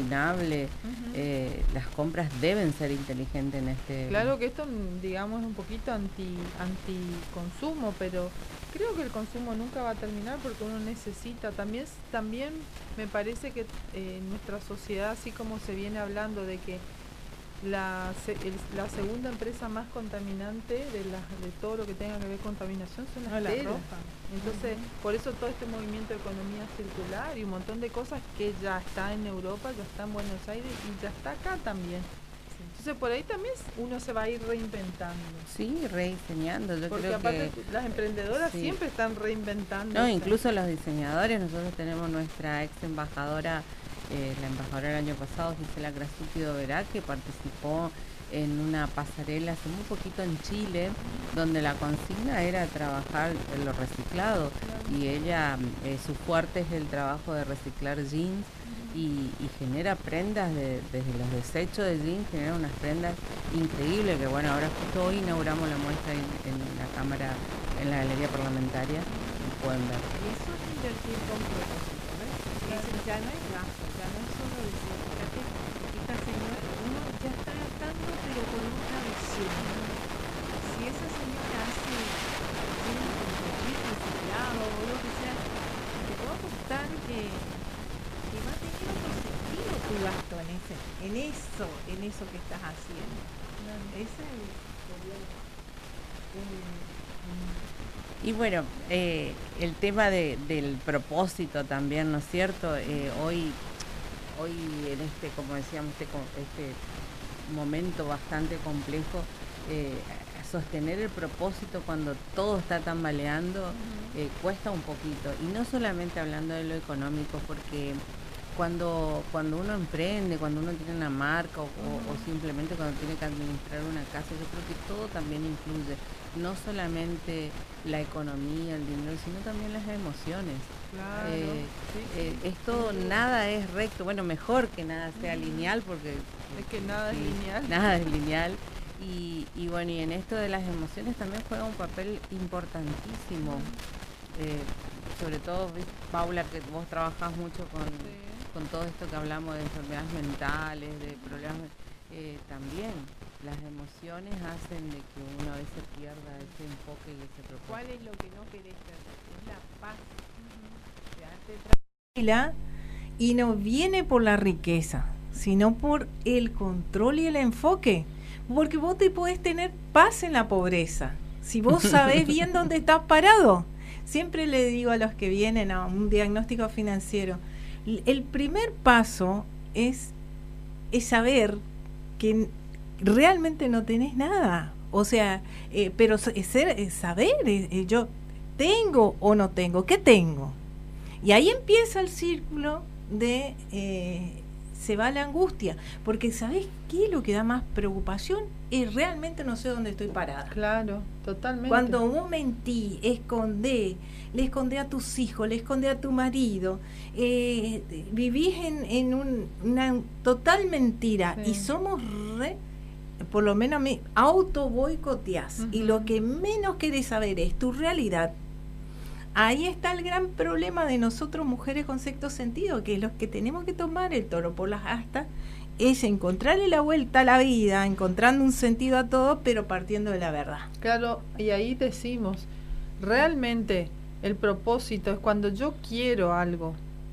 combinable. Las compras deben ser inteligentes en este... Claro que esto, digamos, es un poquito anti consumo, pero creo que el consumo nunca va a terminar porque uno necesita. También me parece que en nuestra sociedad, así como se viene hablando de que la segunda empresa más contaminante de todo lo que tenga que ver con contaminación son las telas. Entonces, por eso todo este movimiento de economía circular y un montón de cosas que ya está en Europa, ya está en Buenos Aires y ya está acá también. Entonces, por ahí también uno se va a ir reinventando. Sí, rediseñando. Yo porque creo aparte que las emprendedoras sí, siempre están reinventando. No, incluso los diseñadores. Nosotros tenemos nuestra ex embajadora, la embajadora el año pasado, Gisela Grasuti Verá, que participó en una pasarela hace muy poquito en Chile, donde la consigna era trabajar en lo reciclado, y ella, su fuerte es el trabajo de reciclar jeans, y genera prendas desde los desechos de jeans, genera unas prendas increíbles, que bueno, ahora justo hoy inauguramos la muestra en la Cámara, en la Galería Parlamentaria, y pueden ver. Y eso es invertir con propósito, ¿ves? Eso ya no es gasto, ya no es solo decir, fíjate, esta señora, uno ya está gastando, pero con una visión. Si esa señora hace un reciclado o lo que sea, te puedo apostar que va a tener otro sentido tu gasto en eso que estás haciendo. Ese Y bueno, el tema del propósito también, ¿no es cierto? Hoy en este, como decíamos, este momento bastante complejo, sostener el propósito cuando todo está tambaleando cuesta un poquito. Y no solamente hablando de lo económico, porque cuando uno emprende, cuando uno tiene una marca o simplemente cuando tiene que administrar una casa, yo creo que todo también influye, no solamente la economía, el dinero, sino también las emociones. Claro, Esto nada es recto, bueno, mejor que nada sea lineal, porque es que nada es lineal. Nada es lineal. Y bueno, y en esto de las emociones también juega un papel importantísimo. Sobre todo, Paula, que vos trabajás mucho con todo esto que hablamos de enfermedades mentales, de problemas, también las emociones hacen de que uno a veces pierda ese enfoque y ese propósito. ¿Cuál es lo que no querés perder? Es la paz. Quedarte tranquila, y no viene por la riqueza, sino por el control y el enfoque. Porque vos te podés tener paz en la pobreza, si vos sabés bien dónde estás parado. Siempre le digo a los que vienen a un diagnóstico financiero, el primer paso es saber que realmente no tenés nada. O sea, pero saber, yo tengo o no tengo, ¿qué tengo? Y ahí empieza el círculo de... se va la angustia, porque ¿sabés qué es lo que da más preocupación? Es realmente no sé dónde estoy parada. Claro, totalmente. Cuando vos mentís, le escondés a tus hijos, le escondés a tu marido, vivís en una total mentira, y somos por lo menos me auto boicoteás, y lo que menos querés saber es tu realidad. Ahí está el gran problema de nosotros mujeres con sexto sentido, que es los que tenemos que tomar el toro por las astas, es encontrarle la vuelta a la vida, encontrando un sentido a todo, pero partiendo de la verdad. Claro, y ahí decimos, realmente el propósito es cuando yo quiero algo,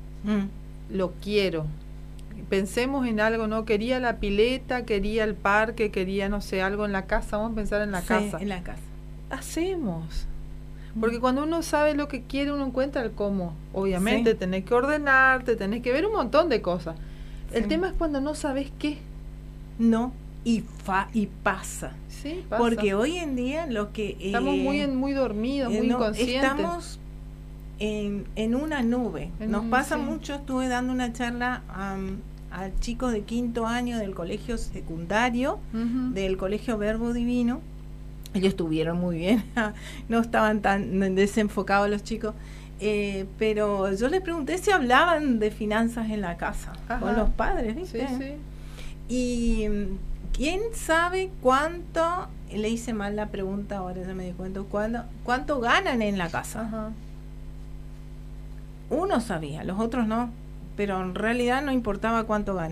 lo quiero. Pensemos en algo, ¿no? Quería la pileta, quería el parque, quería, no sé, algo en la casa, vamos a pensar en la casa. En la casa. Hacemos. Porque cuando uno sabe lo que quiere, uno encuentra el cómo. Obviamente, tenés que ordenarte, tenés que ver un montón de cosas. El tema es cuando no sabes qué. No, y pasa. Sí, pasa. Porque hoy en día lo que... estamos muy dormidos, muy inconscientes. Estamos en una nube. Nos pasa mucho, estuve dando una charla a chicos de 5º año del colegio secundario, del colegio Verbo Divino. Ellos estuvieron muy bien, no estaban tan desenfocados los chicos, pero yo les pregunté si hablaban de finanzas en la casa, con los padres, ¿viste? Sí. Y ¿quién sabe cuánto, le hice mal la pregunta, ahora ya me di cuenta, cuánto ganan en la casa? Uno sabía, los otros no, pero en realidad no importaba cuánto ganaban.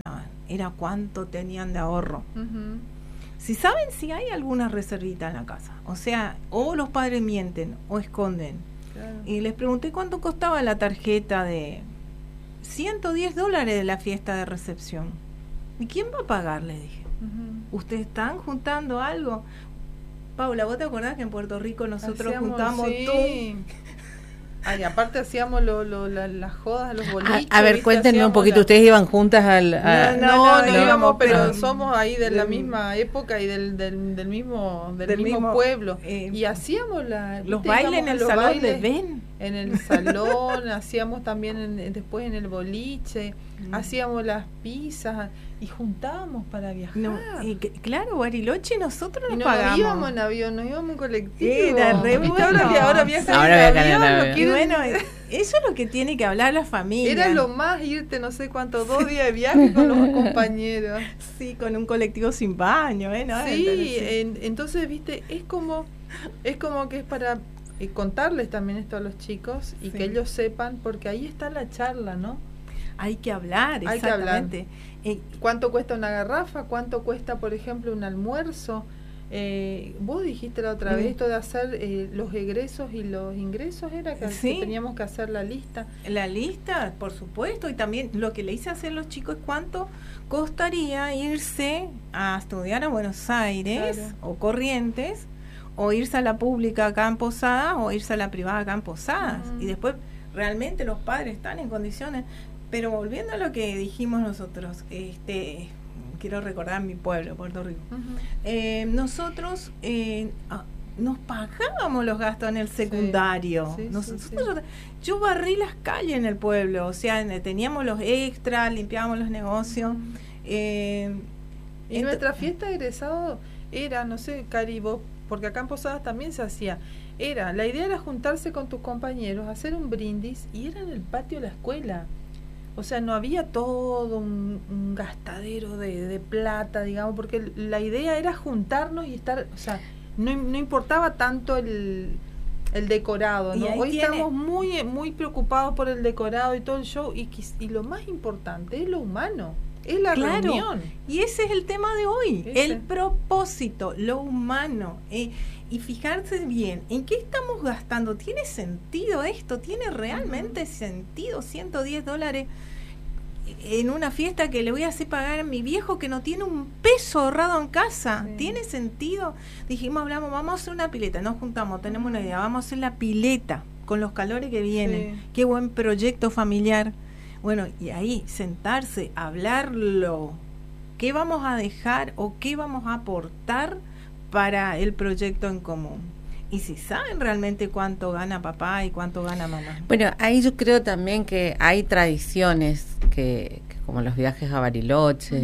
era cuánto tenían de ahorro. Ujú. Si saben si hay alguna reservita en la casa, o sea, o los padres mienten o esconden. Claro. Y les pregunté cuánto costaba la tarjeta de $110 de la fiesta de recepción. ¿Y quién va a pagar? Le dije. Ujú. ¿Ustedes están juntando algo? Paula, ¿vos te acordás que en Puerto Rico nosotros Hacíamos, juntamos sí. Ay, aparte hacíamos las jodas, los boliches. A ver, ¿viste? cuéntenme un Hacíamos poquito. ¿Ustedes iban juntas al...? No íbamos, pero no. somos ahí de la Del- misma época y del mismo mismo mismo, pueblo. Y hacíamos los ¿viste? bailes Íbamos en a el los salón de bailes Ben. en el salón, hacíamos también después en el boliche, hacíamos las pizzas y juntábamos para viajar. No, claro, Bariloche nosotros Y nos no pagamos. íbamos en avión, nos íbamos en colectivo. Era re ¿Viste? bueno. Ahora viajan Ahora en viajan en avión, no avión. Y quieren- bueno, eso es lo que tiene que hablar la familia. Era lo más irte no sé cuánto, 2 días de viaje con los compañeros. Sí, con un colectivo sin baño, ¿no? Sí, Entonces, entonces, viste, es como que es para contarles también esto a los chicos y Sí. que ellos sepan, porque ahí está la charla, ¿no? hay que hablar, Hay que hablar. exactamente. ¿Cuánto cuesta una garrafa? ¿Cuánto cuesta, por ejemplo, un almuerzo? Vos dijiste la otra vez esto de hacer los egresos y los ingresos, era que Sí. teníamos que hacer la lista. La lista, por supuesto, y también lo que le hice hacer a los chicos es cuánto costaría irse a estudiar a Buenos Aires Claro. o Corrientes, o irse a la pública acá en Posadas, o irse a la privada acá en Posadas. Ujú. Y después realmente los padres están en condiciones. Pero volviendo a lo que dijimos nosotros, quiero recordar mi pueblo, Puerto Rico. Ujú. Nosotros nos pagábamos los gastos en el secundario. sí, Nosotros, yo barrí las calles en el pueblo, o sea, teníamos los extras, limpiábamos los negocios. Y nuestra fiesta de egresado era, no sé, Cari, vos, porque acá en Posadas también se hacía, la idea era juntarse con tus compañeros, hacer un brindis, y era en el patio de la escuela. O sea, no había todo un gastadero de plata, digamos, porque la idea era juntarnos y estar, o sea, no importaba tanto el decorado, ¿no? Y ahí Hoy tiene- estamos muy preocupados por el decorado y todo el show, y lo más importante es lo humano, es la Claro. reunión. Y ese es el tema de hoy, Ese. el propósito, lo humano. Y fijarse bien, ¿en qué estamos gastando? ¿Tiene sentido esto? ¿Tiene realmente sentido $110 en una fiesta que le voy a hacer pagar a mi viejo que no tiene un peso ahorrado en casa? Sí. ¿Tiene sentido? Dijimos, vamos a hacer una pileta, nos juntamos, tenemos una idea, vamos a hacer la pileta con los calores que vienen. Sí. Qué buen proyecto familiar. Bueno, y ahí sentarse, hablarlo, qué vamos a dejar o qué vamos a aportar para el proyecto en común. Y si saben realmente cuánto gana papá y cuánto gana mamá. Bueno, ahí yo creo también que hay tradiciones que como los viajes a Bariloche,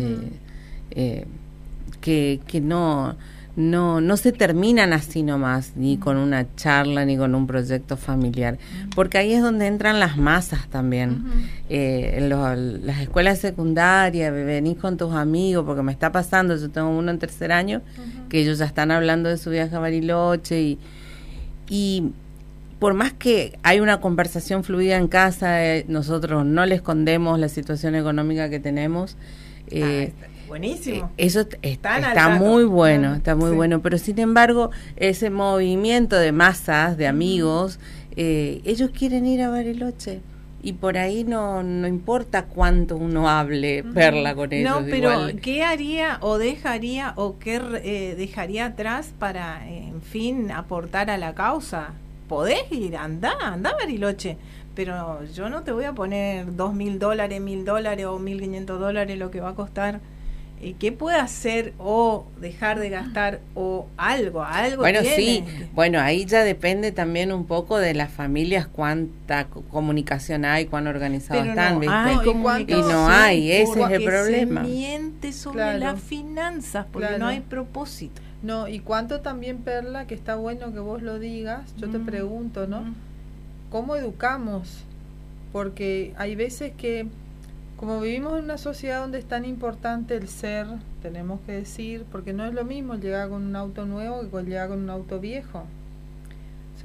que no se terminan así nomás, ni con una charla, ni con un proyecto familiar, porque ahí es donde entran las masas también. Las escuelas secundarias, venís con tus amigos, porque me está pasando, yo tengo uno en tercer año, que ellos ya están hablando de su viaje a Bariloche y por más que hay una conversación fluida en casa, nosotros no le escondemos la situación económica que tenemos. Buenísimo. Eso Están al está tanto. muy bueno, está muy Sí. bueno, pero sin embargo, ese movimiento de masas, de amigos, ellos quieren ir a Bariloche. Y por ahí no importa cuánto uno hable, Perla, con ellos. No, pero igual. ¿qué haría o dejaría o qué dejaría atrás para, en fin, aportar a la causa? Podés ir, anda a Bariloche, pero yo no te voy a poner $2.000, $1.000 o $1.500 lo que va a costar. ¿Qué puede hacer o dejar de gastar o algo Bueno, tiene? sí, bueno, ahí ya depende también un poco de las familias, cuánta comunicación hay, cuán organizados Pero están, no ¿viste? hay No, y comunicación, y no hay, ese es el porque problema. se miente sobre Claro. las finanzas porque Claro. no hay propósito. No, y cuánto también, Perla, que está bueno que vos lo digas, yo te pregunto, ¿no? ¿Cómo educamos? Porque hay veces que, como vivimos en una sociedad donde es tan importante el ser, tenemos que decir, porque no es lo mismo llegar con un auto nuevo que llegar con un auto viejo. O sea,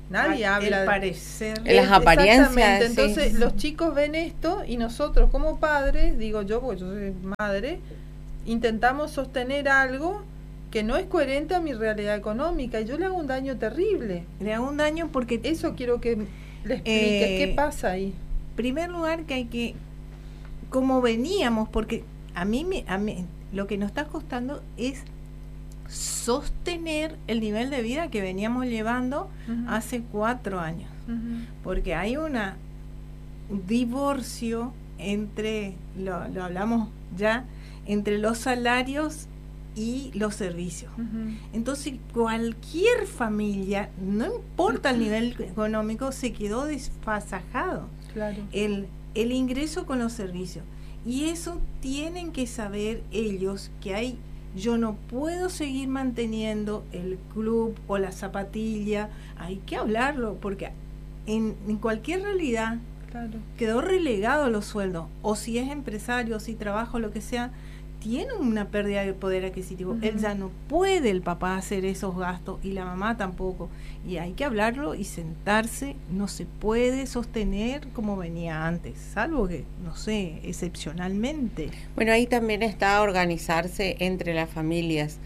Nadie habla el parecer. Las apariencias. Exactamente. Entonces los chicos ven esto y nosotros como padres, digo yo porque yo soy madre, intentamos sostener algo que no es coherente a mi realidad económica y yo le hago un daño terrible. Le hago un daño porque... Eso quiero que le explique. ¿Qué pasa ahí? En primer lugar que hay que... Como veníamos, porque a mí lo que nos está costando es sostener el nivel de vida que veníamos llevando hace 4 años. Porque hay un divorcio entre, lo hablamos ya, entre los salarios y los servicios. Entonces cualquier familia, no importa el nivel económico, se quedó desfasajado. Claro. El ingreso con los servicios. Y eso tienen que saber ellos que yo no puedo seguir manteniendo el club o la zapatilla, hay que hablarlo, porque en cualquier realidad quedó relegado los sueldos, o si es empresario, o si trabaja, lo que sea, tiene una pérdida de poder adquisitivo. Él ya no puede, el papá, hacer esos gastos y la mamá tampoco. Y hay que hablarlo y sentarse. No se puede sostener como venía antes, salvo que, no sé, excepcionalmente. Bueno, ahí también está organizarse entre las familias.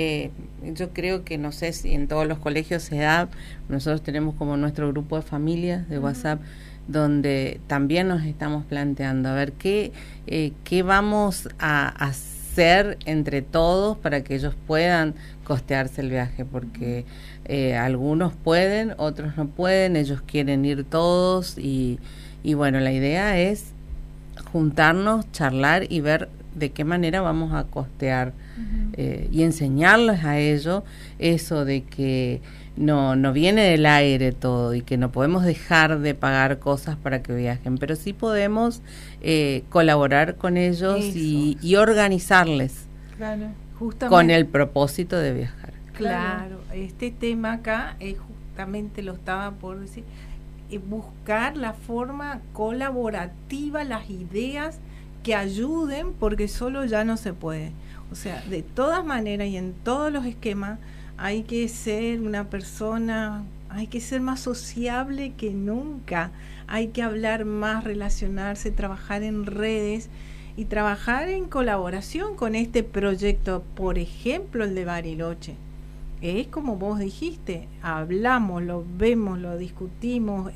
Yo creo que, no sé si en todos los colegios se da, nosotros tenemos como nuestro grupo de familias de WhatsApp, donde también nos estamos planteando a ver qué vamos a hacer entre todos para que ellos puedan costearse el viaje, porque algunos pueden, otros no pueden, ellos quieren ir todos y bueno, la idea es juntarnos, charlar y ver de qué manera vamos a costear y enseñarles a ellos eso de que no viene del aire todo y que no podemos dejar de pagar cosas para que viajen, pero sí podemos colaborar con ellos y organizarles con el propósito de viajar. Claro, este tema acá justamente lo estaba por decir, buscar la forma colaborativa, las ideas que ayuden, porque solo ya no se puede. O sea, de todas maneras y en todos los esquemas hay que ser una persona, hay que ser más sociable que nunca, hay que hablar más, relacionarse, trabajar en redes y trabajar en colaboración con este proyecto, por ejemplo el de Bariloche. Es como vos dijiste, hablamos, lo vemos, lo discutimos,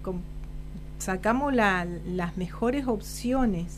sacamos las mejores opciones.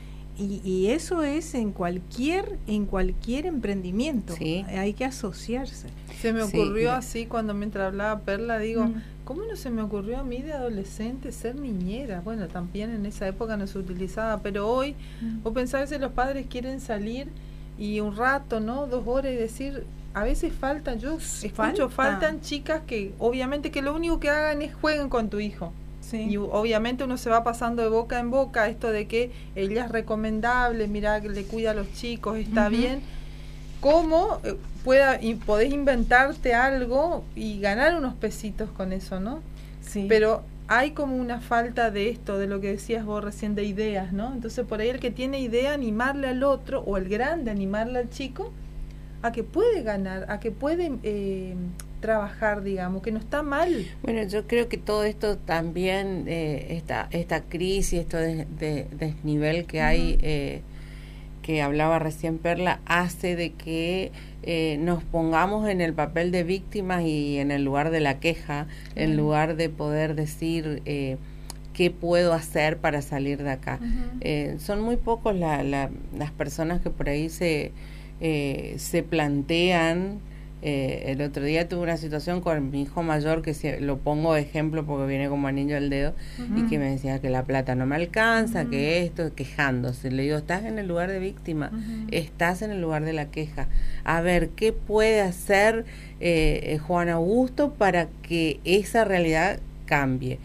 Y eso es en cualquier emprendimiento. Sí. Hay que asociarse. Se me ocurrió así cuando mientras hablaba Perla, digo, ¿cómo no se me ocurrió a mí de adolescente ser niñera? Bueno, también en esa época no se utilizaba, pero hoy, vos pensás que los padres quieren salir y un rato, ¿no? 2 horas y decir, a veces faltan, faltan chicas que obviamente que lo único que hagan es jueguen con tu hijo. Sí. Y obviamente uno se va pasando de boca en boca esto de que ella es recomendable, mira que le cuida a los chicos, está bien. ¿Cómo podés inventarte algo y ganar unos pesitos con eso, no? Sí. Pero hay como una falta de esto, de lo que decías vos recién, de ideas, ¿no? Entonces por ahí el que tiene idea, animarle al otro, o el grande, animarle al chico, a que puede ganar, a que puede trabajar, digamos, que no está mal. Bueno, yo creo que todo esto también, esta crisis, esto de desnivel que hay, que hablaba recién Perla, hace de que nos pongamos en el papel de víctimas y en el lugar de la queja, en lugar de poder decir qué puedo hacer para salir de acá. Son muy pocos las personas que por ahí se plantean. El otro día tuve una situación con mi hijo mayor que lo pongo de ejemplo porque viene como anillo al dedo y que me decía que la plata no me alcanza, que esto, quejándose. Le digo, estás en el lugar de víctima, estás en el lugar de la queja. A ver, ¿qué puede hacer Juan Augusto para que esa realidad cambie?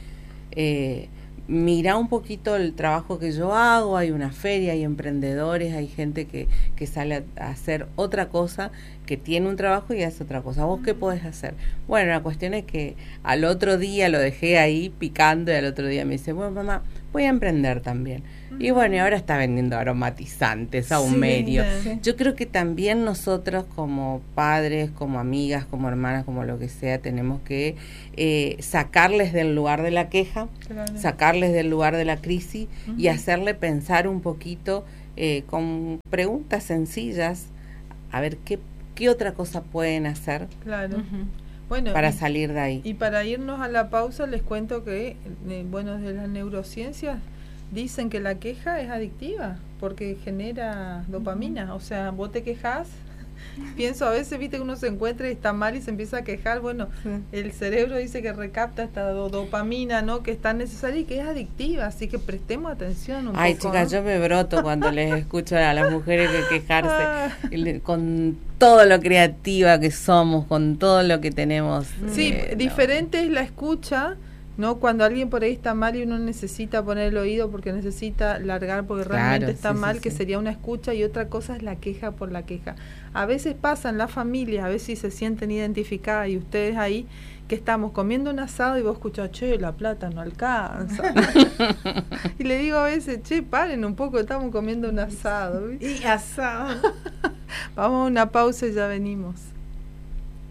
Mira un poquito el trabajo que yo hago, hay una feria, hay emprendedores, hay gente que sale a hacer otra cosa, que tiene un trabajo y hace otra cosa. ¿Vos qué podés hacer? Bueno, la cuestión es que al otro día lo dejé ahí picando y al otro día me dice, bueno, mamá, voy a emprender también. Y bueno, y ahora está vendiendo aromatizantes a un Sí, medio. sí. Yo creo que también nosotros como padres, como amigas, como hermanas, como lo que sea, tenemos que sacarles del lugar de la queja, Claro. sacarles del lugar de la crisis y Ujú. hacerle pensar un poquito con preguntas sencillas, a ver qué otra cosa pueden hacer Claro. Ujú. Bueno, para salir de ahí. y para irnos a la pausa les cuento que, bueno, desde las neurociencias dicen que la queja es adictiva porque genera dopamina. O sea, vos te quejas, pienso a veces, viste que uno se encuentra y está mal y se empieza a quejar. Bueno, Sí. el cerebro dice que recapta esta dopamina, ¿no? Que es tan necesaria y que es adictiva. Así que prestemos atención un Ay, poco. chicas, ¿no? yo me broto cuando les escucho a las mujeres que quejarse Ah. con todo lo creativa que somos, con todo lo que tenemos. Sí, no. diferente es la escucha, ¿no? Cuando alguien por ahí está mal y uno necesita poner el oído porque necesita largar porque Claro, realmente está sí, mal, sí, que sí. sería una escucha, y otra cosa es la queja por la queja. A veces pasa en la familia, a veces si se sienten identificadas y ustedes ahí, que estamos comiendo un asado y vos escuchás, che, la plata no alcanza. Y le digo a veces, che, paren un poco, estamos comiendo un asado. ¿viste? Y asado. Vamos a una pausa y ya venimos.